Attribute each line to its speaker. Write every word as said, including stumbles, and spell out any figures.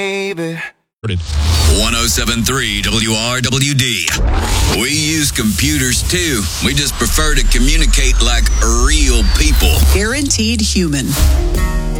Speaker 1: baby.
Speaker 2: one oh seven point three W R W D. We use computers too. We just prefer to communicate like real people.
Speaker 3: Guaranteed human.